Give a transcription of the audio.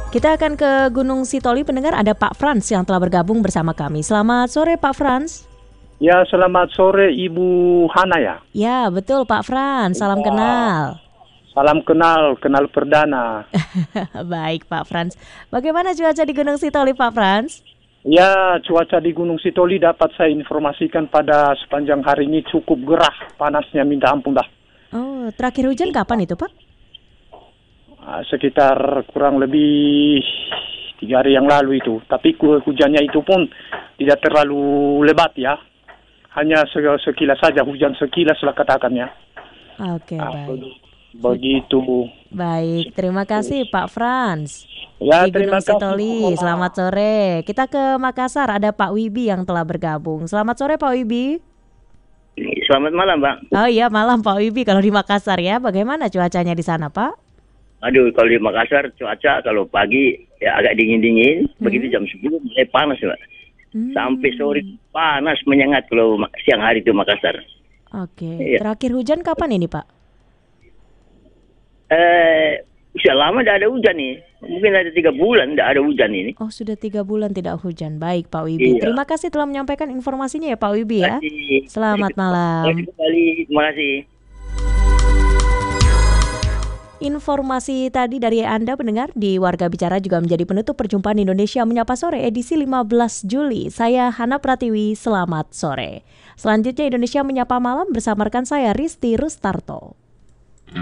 Kita akan ke Gunung Sitoli, pendengar ada Pak Frans yang telah bergabung bersama kami. Selamat sore Pak Frans. Ya, selamat sore Ibu Hana ya. Ya, betul Pak Frans, salam kenal. Salam kenal perdana. Baik Pak Frans. Bagaimana cuaca di Gunung Sitoli Pak Frans? Ya, cuaca di Gunung Sitoli dapat saya informasikan pada sepanjang hari ini cukup gerah, panasnya minta ampun dah. Oh, terakhir hujan kapan itu Pak? Sekitar kurang lebih 3 hari yang lalu itu. Tapi hujannya itu pun tidak terlalu lebat ya. Hanya sekilas saja, hujan sekilas lah katakannya. Oke, baik. Begitu. Baik, terima kasih Pak Frans. Ya, di Gunung Sitoli, selamat sore. Kita ke Makassar, ada Pak Wibi yang telah bergabung. Selamat sore Pak Wibi. Selamat malam, Bang. Oh iya, malam Pak Wibi kalau di Makassar ya. Bagaimana cuacanya di sana, Pak? Aduh, kalau di Makassar cuaca kalau pagi ya agak dingin-dingin, begitu jam 10 mulai panas, Pak. Sampai sore panas menyengat kalau siang hari itu Makassar. Oke. Iya. Terakhir hujan kapan ini, Pak? Sudah lama tidak ada hujan nih. Mungkin ada 3 bulan tidak ada hujan ini. Oh, sudah 3 bulan tidak hujan. Baik, Pak Wibi. Iya. Terima kasih telah menyampaikan informasinya ya, Pak Wibi ya. Selamat Terima malam. kasih. Informasi tadi dari Anda pendengar di Warga Bicara juga menjadi penutup perjumpaan Indonesia Menyapa Sore edisi 15 Juli. Saya Hana Pratiwi, selamat sore. Selanjutnya Indonesia Menyapa Malam bersama rekan saya Risti Rustarto.